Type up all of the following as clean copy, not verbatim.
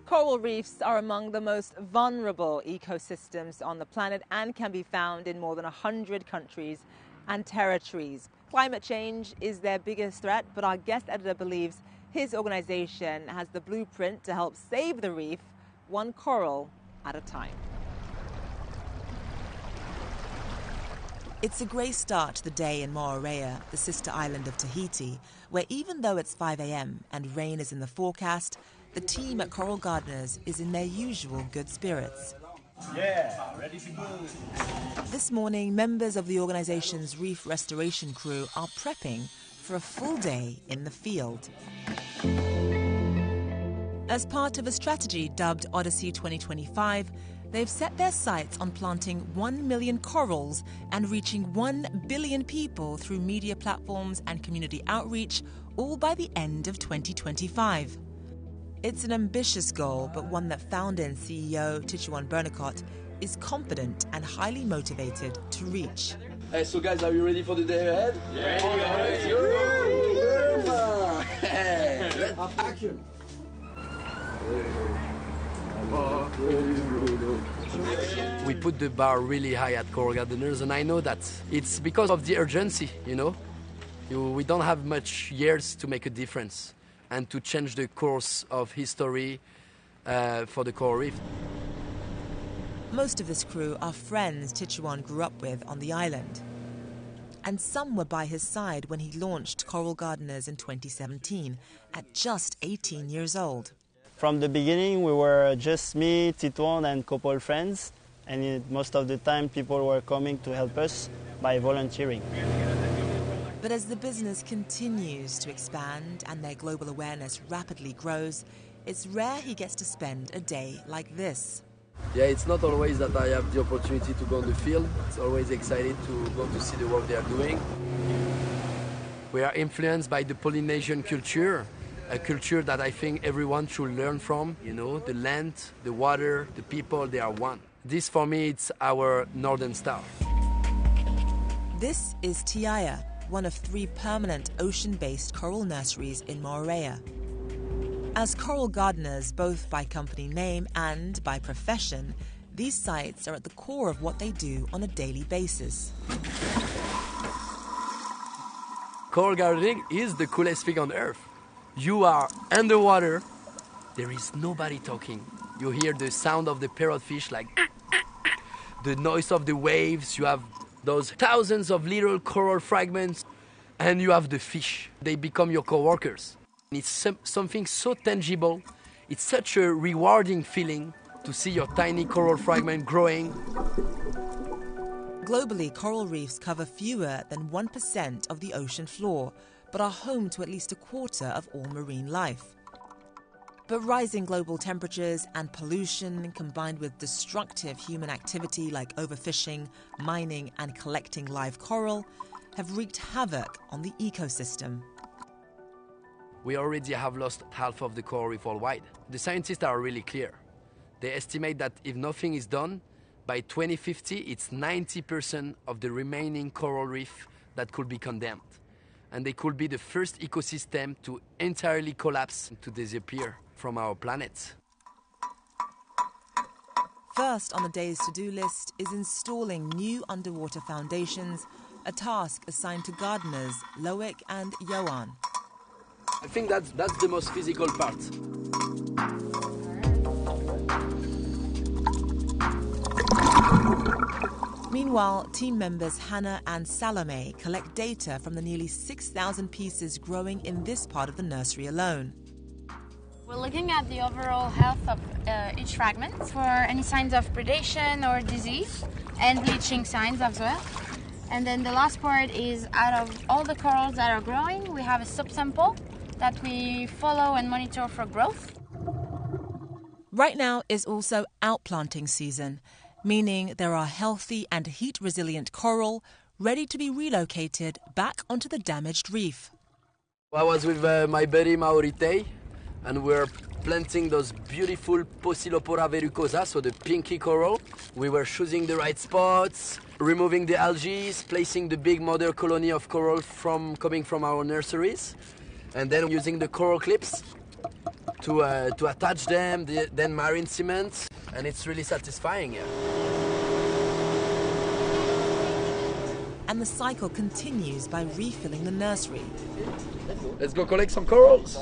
Coral reefs are among the most vulnerable ecosystems on the planet and can be found in more than 100 countries and territories. Climate change is their biggest threat, but our guest editor believes his organization has the blueprint to help save the reef, one coral at a time. It's a grey start to the day in Moorea, the sister island of Tahiti, where even though it's 5 a.m. and rain is in the forecast, the team at Coral Gardeners is in their usual good spirits. Yeah, ready to go. This morning, members of the organization's reef restoration crew are prepping for a full day in the field. As part of a strategy dubbed Odyssey 2025, they've set their sights on planting 1 million corals and reaching 1 billion people through media platforms and community outreach, all by the end of 2025. It's an ambitious goal, but one that founder and CEO Tichuan Burnacott is confident and highly motivated to reach. Hey, so guys, are you ready for the day ahead? Yeah. Action! We put the bar really high at Coral Gardeners, and I know that it's because of the urgency, we don't have much years to make a difference and to change the course of history for the coral reef. Most of this crew are friends Tichuan grew up with on the island. And some were by his side when he launched Coral Gardeners in 2017, at just 18 years old. From the beginning, we were just me, Tichuan, and couple friends. And most of the time, people were coming to help us by volunteering. But as the business continues to expand and their global awareness rapidly grows, it's rare he gets to spend a day like this. Yeah, it's not always that I have the opportunity to go on the field. It's always exciting to go to see the work they are doing. We are influenced by the Polynesian culture, a culture that I think everyone should learn from. The land, the water, the people, they are one. This, for me, it's our Northern Star. This is Tiaya, one of 3 permanent ocean-based coral nurseries in Moorea. As Coral Gardeners, both by company name and by profession, these sites are at the core of what they do on a daily basis. Coral gardening is the coolest thing on earth. You are underwater, there is nobody talking. You hear the sound of the parrotfish, like the noise of the waves, you have those thousands of little coral fragments, and you have the fish. They become your co-workers. It's something so tangible. It's such a rewarding feeling to see your tiny coral fragment growing. Globally, coral reefs cover fewer than 1% of the ocean floor, but are home to at least a quarter of all marine life. But rising global temperatures and pollution, combined with destructive human activity like overfishing, mining, and collecting live coral, have wreaked havoc on the ecosystem. We already have lost half of the coral reef worldwide. The scientists are really clear. They estimate that if nothing is done, by 2050, it's 90% of the remaining coral reef that could be condemned. And they could be the first ecosystem to entirely collapse, to disappear from our planet. First on the day's to-do list is installing new underwater foundations, a task assigned to gardeners Loic and Johan. I think that's the most physical part. Meanwhile, team members Hannah and Salome collect data from the nearly 6,000 pieces growing in this part of the nursery alone. We're looking at the overall health of each fragment for any signs of predation or disease and bleaching signs as well. And then the last part is, out of all the corals that are growing, we have a subsample that we follow and monitor for growth. Right now is also outplanting season, meaning there are healthy and heat-resilient coral ready to be relocated back onto the damaged reef. I was with my buddy Maurite, and we're planting those beautiful Pocillopora verrucosa, so the pinky coral. We were choosing the right spots, removing the algae, placing the big mother colony of coral coming from our nurseries, and then using the coral clips to attach them, then marine cement, and it's really satisfying. Yeah. And the cycle continues by refilling the nursery. Let's go collect some corals.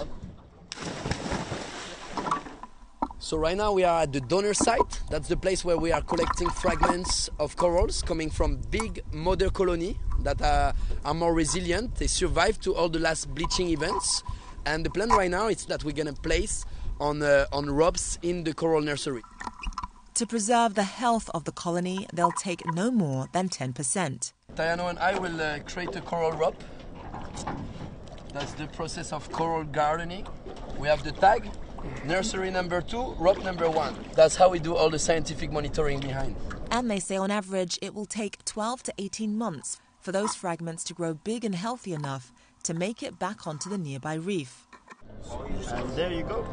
So right now we are at the donor site. That's the place where we are collecting fragments of corals coming from big mother colony that are more resilient. They survived to all the last bleaching events. And the plan right now is that we're going to place on ropes in the coral nursery. To preserve the health of the colony, they'll take no more than 10%. Tayano and I will create a coral rope. That's the process of coral gardening. We have the tag, nursery number 2, rope number 1. That's how we do all the scientific monitoring behind. And they say on average it will take 12 to 18 months for those fragments to grow big and healthy enough to make it back onto the nearby reef. And there you go.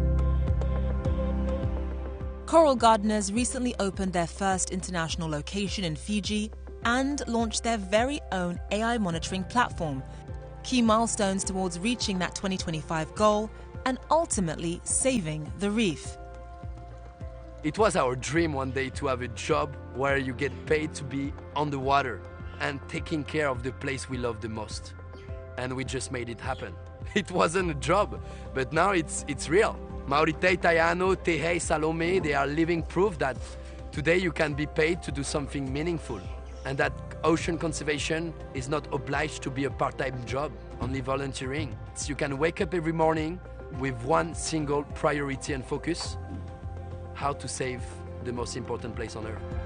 Coral gardeners recently opened their first international location in Fiji and launched their very own AI monitoring platform. Key milestones towards reaching that 2025 goal and ultimately saving the reef. It was our dream one day to have a job where you get paid to be on the water and taking care of the place we love the most. And we just made it happen. It wasn't a job, but now it's real. Maurite, Tayano, Tehei, Salome, they are living proof that today you can be paid to do something meaningful, and that ocean conservation is not obliged to be a part-time job, only volunteering. So you can wake up every morning with one single priority and focus: how to save the most important place on Earth.